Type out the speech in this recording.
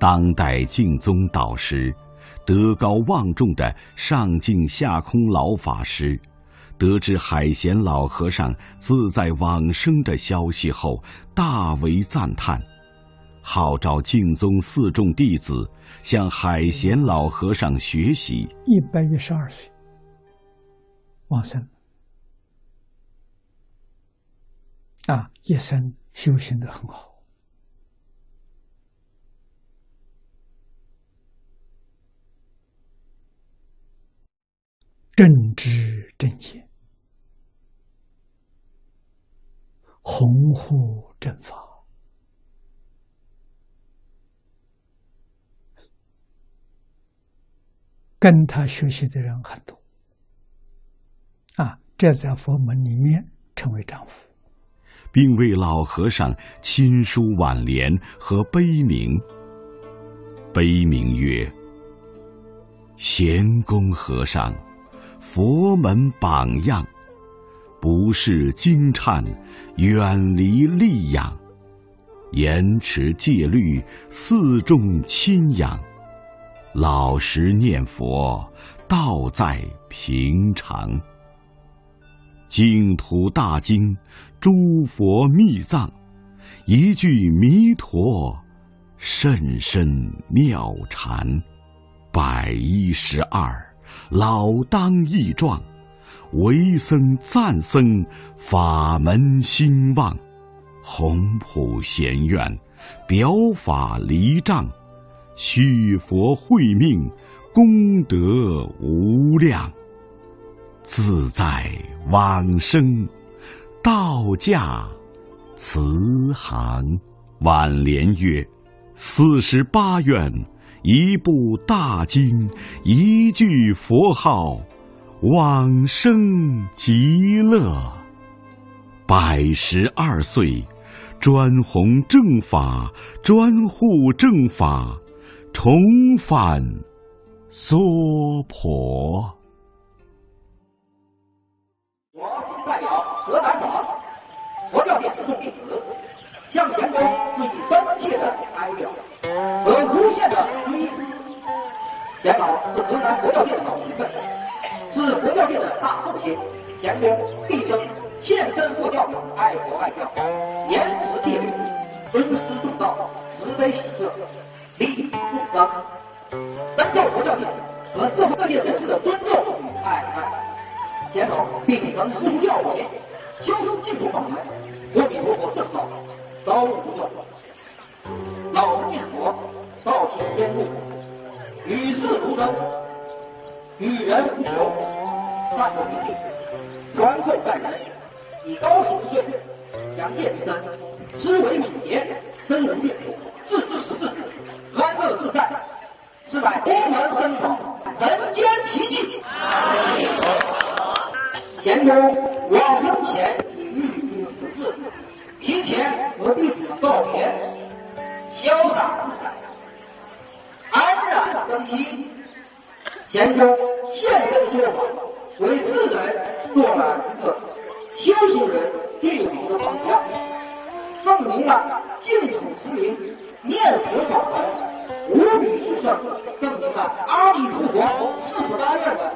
当代净宗导师，德高望重的上净下空老法师，得知海贤老和尚自在往生的消息后，大为赞叹，号召净宗四众弟子向海贤老和尚学习。 112岁往生一生修行得很好。正知正见，弘护正法，跟他学习的人很多这在佛门里面成为丈夫， 并为老和尚亲书挽联和碑铭。碑铭曰：贤公和尚，佛门榜样，不是经忏，远离戾养，严持戒律，四众亲仰，老实念佛，道在平常。净土大经，诸佛密藏，一句弥陀，甚深妙禅。112，老当益壮，为僧赞僧，法门兴旺，宏普贤愿，表法离障，续佛慧命，功德无量。自在往生，道驾慈航。挽联曰：48愿，一部大经，一句佛号，往生极乐。112岁，专弘正法，专护正法，重返娑婆。 我今代表河南省佛教界四众弟子，向贤公致以深切的哀悼和无限的尊师。贤老是河南佛教界的老前辈，是佛教界的大寿星。贤公毕生献身佛教，爱国爱教，严持戒律，尊师重道，慈悲喜舍，利益众生，深受佛教界和社会各界人士的尊重与爱戴。贤老秉承师父教诲，修持净土法门，阿弥陀佛圣号，高悟不断，老实念佛，道行天路，与世如真，与人无求，淡泊平静，宽厚待人，以高品之税，扬业之身，思维敏捷，深入阅读，自知识至，安乐自在，是乃佛门僧宝，人间奇迹。贤公往生前已预知时至，提前和弟子们告别，潇洒自在，安然生息。贤公现身说法，为世人做了一个修行人最好的榜样，证明了净土之名，念佛法门无比殊胜，证明了阿弥陀佛48愿的